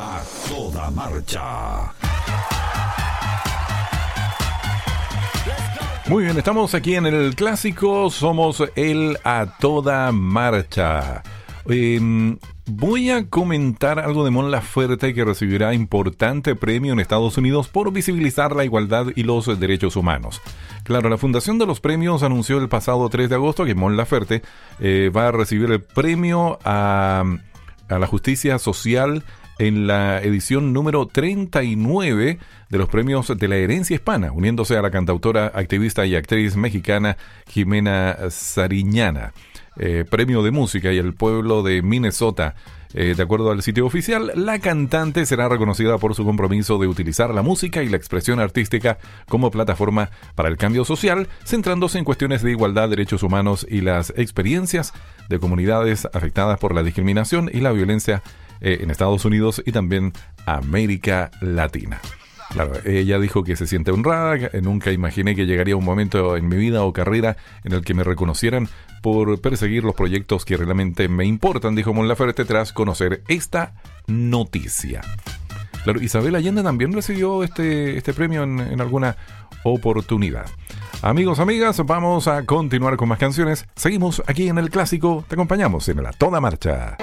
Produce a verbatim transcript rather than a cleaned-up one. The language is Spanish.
A toda marcha. Muy bien, estamos aquí en el clásico, somos el A Toda Marcha. Eh, voy a comentar algo de Mon Laferte, que recibirá importante premio en Estados Unidos por visibilizar la igualdad y los derechos humanos. Claro, la Fundación de los Premios anunció el pasado tres de agosto que Mon Laferte eh, va a recibir el premio a, a la justicia social en la edición número treinta y nueve de los premios de la herencia hispana, uniéndose a la cantautora, activista y actriz mexicana Jimena Sariñana. Eh, premio de música y el pueblo de Minnesota. Eh, de acuerdo al sitio oficial, la cantante será reconocida por su compromiso de utilizar la música y la expresión artística como plataforma para el cambio social, centrándose en cuestiones de igualdad, derechos humanos y las experiencias de comunidades afectadas por la discriminación y la violencia eh, en Estados Unidos y también América Latina. Claro, ella dijo que se siente honrada, que nunca imaginé que llegaría un momento en mi vida o carrera en el que me reconocieran por perseguir los proyectos que realmente me importan, dijo Mon Laferte tras conocer esta noticia. Claro, Isabel Allende también recibió este, este premio en, en alguna oportunidad. Amigos, amigas, vamos a continuar con más canciones. Seguimos aquí en el clásico, te acompañamos en la Toda Marcha.